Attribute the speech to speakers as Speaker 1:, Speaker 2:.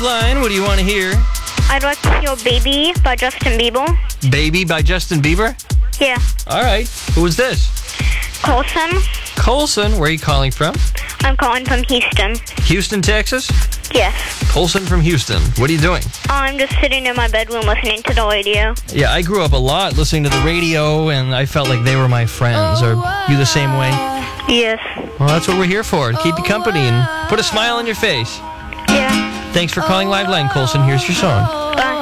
Speaker 1: Liveline. What do you want to hear?
Speaker 2: I'd like to hear Baby by Justin Bieber.
Speaker 1: Baby by Justin Bieber?
Speaker 2: Yeah.
Speaker 1: All right. Who is this?
Speaker 2: Colson.
Speaker 1: Colson. Where are you calling from?
Speaker 2: I'm calling from Houston.
Speaker 1: Houston, Texas?
Speaker 2: Yes.
Speaker 1: Colson from Houston. What are you doing?
Speaker 2: I'm just sitting in my bedroom listening to the radio.
Speaker 1: Yeah, I grew up a lot listening to the radio, and I felt like they were my friends. Are you the same way?
Speaker 2: Yes.
Speaker 1: Well, that's what we're here for, to keep you company and put a smile on your face.
Speaker 2: Yeah.
Speaker 1: Thanks for calling Liveline, Colson. Here's your song.
Speaker 2: Bye.